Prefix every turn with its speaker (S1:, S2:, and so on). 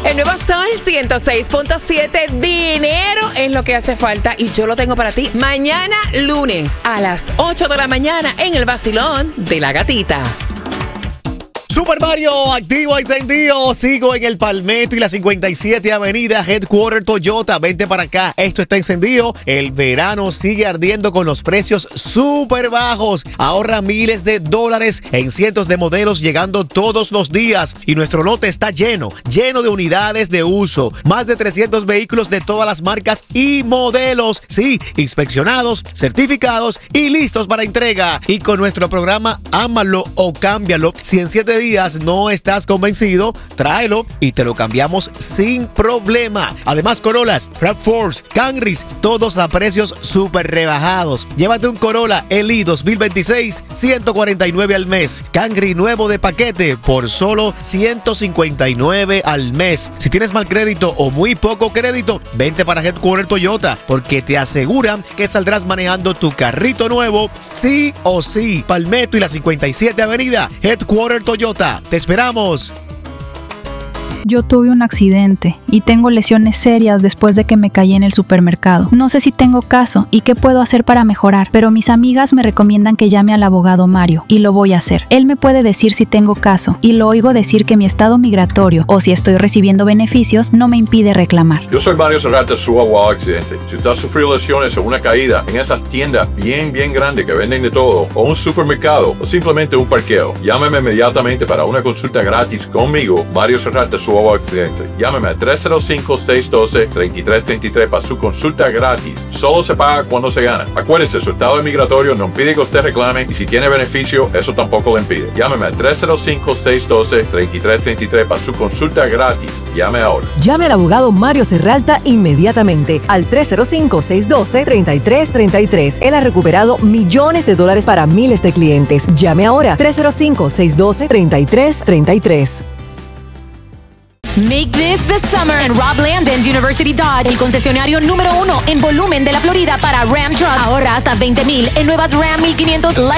S1: El nuevo Sol 106.7, dinero es lo que hace falta y yo lo tengo para ti mañana lunes a las 8 de la mañana en el vacilón de la gatita.
S2: Super Mario, activo y encendido. Sigo en el Palmetto y la 57 Avenida Headquarter Toyota. Vente para acá, esto está encendido. El verano sigue ardiendo con los precios súper bajos. Ahorra miles de dólares en cientos de modelos llegando todos los días. Y nuestro lote está lleno de unidades de uso. Más de 300 vehículos de todas las marcas y modelos. Sí, inspeccionados, certificados y listos para entrega. Y con nuestro programa Ámalo o Cámbialo, si en 7 días no estás convencido, tráelo y te lo cambiamos sin problema. Además, Corollas, RAV4s, Camrys, todos a precios súper rebajados. Llévate un Corolla LI 2026, $149 al mes. Camry nuevo de paquete por solo $159 al mes. Si tienes mal crédito o muy poco crédito, vente para Headquarter Toyota porque te aseguran que saldrás manejando tu carrito nuevo sí o sí. Palmetto y la 57 Avenida Headquarter Toyota. Te esperamos.
S3: Yo tuve un accidente y tengo lesiones serias después de que me caí en el supermercado. No sé si tengo caso y qué puedo hacer para mejorar, pero mis amigas me recomiendan que llame al abogado Mario y lo voy a hacer. Él me puede decir si tengo caso y lo oigo decir que mi estado migratorio o si estoy recibiendo beneficios no me impide reclamar.
S4: Yo soy Mario Serrata, su abogado accidente. Si usted ha sufrido lesiones o una caída en esas tiendas bien grandes que venden de todo, o un supermercado, o simplemente un parqueo, llámeme inmediatamente para una consulta gratis conmigo, Mario Serrata, su abogado accidente. Llámeme a 305-612-3333 para su consulta gratis. Solo se paga cuando se gana. Acuérdese, su estado migratorio no impide que usted reclame y si tiene beneficio, eso tampoco le impide. Llámeme a 305-612-3333 para su consulta gratis. Llame ahora.
S5: Llame al abogado Mario Serralta inmediatamente al 305-612-3333. Él ha recuperado millones de dólares para miles de clientes. Llame ahora 305-612-3333.
S6: Make this the summer en Rob Landon University Dodge, el concesionario número 1 en volumen de la Florida para Ram Trucks. Ahorra hasta $20,000 en nuevas Ram 1500 Light